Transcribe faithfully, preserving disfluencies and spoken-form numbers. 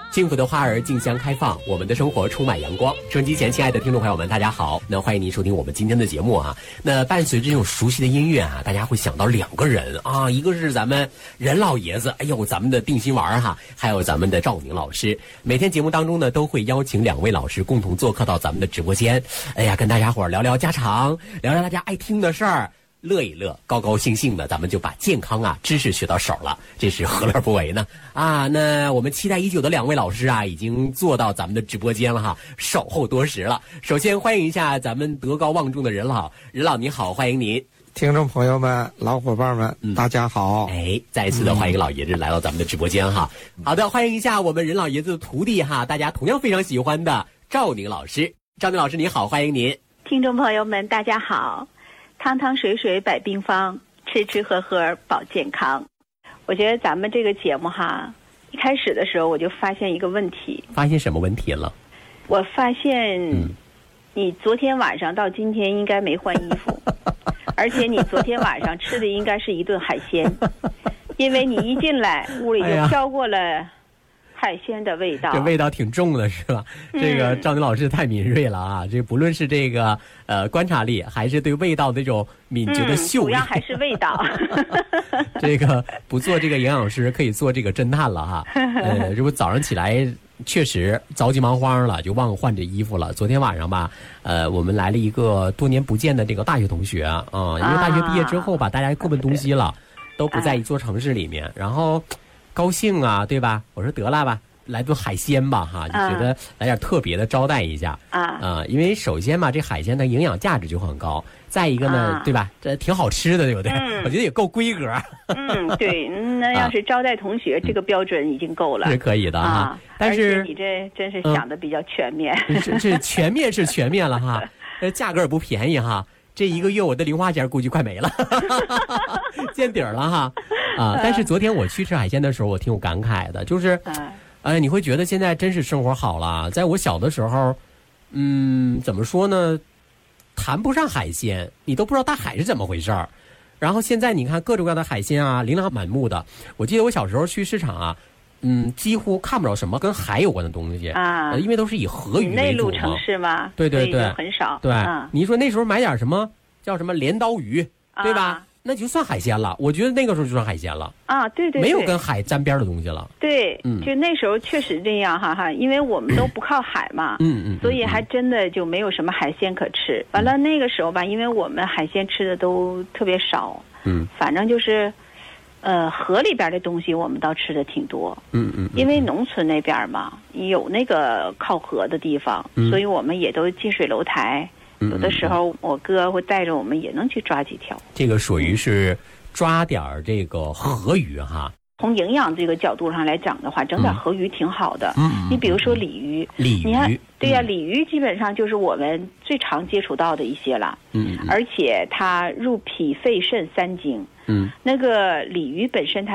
幸福的花儿竞相开放，我们的生活充满阳光。收音机前亲爱的听众朋友们，大家好，那欢迎您收听我们今天的节目啊。那伴随着这种熟悉的音乐啊，大家会想到两个人啊，一个是咱们任老爷子，哎呦，咱们的定心丸哈，还有咱们的赵宁老师。每天节目当中呢，都会邀请两位老师共同做客到咱们的直播间，哎呀，跟大家伙儿聊聊家常，聊聊大家爱听的事儿。乐一乐，高高兴兴的，咱们就把健康啊知识学到手了，这是何乐不为呢？啊，那我们期待已久的两位老师啊，已经坐到咱们的直播间了哈，守候多时了。首先欢迎一下咱们德高望重的任老，任老你好，欢迎您。 听众朋友们、老伙伴们，嗯、大家好！ 哎，再一次的欢迎老爷子来到咱们的直播间哈。嗯、好的，欢迎一下我们任老爷子的徒弟哈，大家同样非常喜欢的赵宁老师。赵宁老师你好，欢迎您。 听众朋友们，大家好。汤汤水水百病方，吃吃喝喝保健康。我觉得咱们这个节目哈，一开始的时候我就发现一个问题。 发现什么问题了？ 我发现，你昨天晚上到今天应该没换衣服，而且你昨天晚上吃的应该是一顿海鲜，因为你一进来屋里就飘过了海鲜的味道， 哎、这味道挺重的是吧？嗯、这个赵宁老师太敏锐了啊！这不论是这个呃观察力，还是对味道的这种敏捷的嗅力， 嗯、主要还是味道。 这个不做这个营养师，可以做这个侦探了哈。呃，这不早上起来确实着急忙慌了，就忘换这衣服了。昨天晚上吧，呃，我们来了一个多年不见的这个大学同学啊、呃，因为大学毕业之后吧，啊、大家各奔东西了，都不在一座城市里面，然后。高兴啊，对吧？我说得了吧，来顿海鲜吧，哈，就觉得来点特别的招待一下啊啊、呃！因为首先嘛，这海鲜的营养价值就很高，再一个呢，啊、对吧？这挺好吃的，对不对？嗯、我觉得也够规格。 嗯，对，那要是招待同学，啊、这个标准已经够了， 是可以的哈。啊、但是你这真是想的比较全面， 是、嗯、是全面是全面了哈，呃，价格也不便宜哈。这一个月我的零花钱估计快没了，见底儿了哈啊！但是昨天我去吃海鲜的时候，我挺有感慨的，就是，呃，你会觉得现在真是生活好了。在我小的时候，嗯，怎么说呢，谈不上海鲜，你都不知道大海是怎么回事儿。然后现在你看各种各样的海鲜啊，琳琅满目的。我记得我小时候去市场啊。嗯，几乎看不着什么跟海有关的东西啊、呃，因为都是以河鱼为主嘛。 内陆城市嘛， 对对对， 很少。 对， 啊、 你说那时候买点什么叫什么镰刀鱼，对吧？啊、那就算海鲜了。我觉得那个时候就算海鲜了啊，对 对, 对， 没有跟海沾边的东西了。 对，嗯，就那时候确实这样哈哈，因为我们都不靠海嘛，嗯嗯，所以还真的就没有什么海鲜可吃。完了那个时候吧，因为我们海鲜吃的都特别少，嗯，反正就是。呃，河里边的东西我们倒吃的挺多，嗯 嗯, 嗯，因为农村那边嘛，有那个靠河的地方，嗯、所以我们也都近水楼台。嗯、有的时候我哥会带着我们也能去抓几条。 这个属于是抓点这个河鱼哈。 从营养这个角度上来讲的话，整点河鱼挺好的。嗯，你比如说鲤鱼， 鲤鱼， 你看，对呀、啊，鲤鱼基本上就是我们最常接触到的一些了。嗯，而且它入脾肺肾三经。嗯，那个鲤鱼本身它。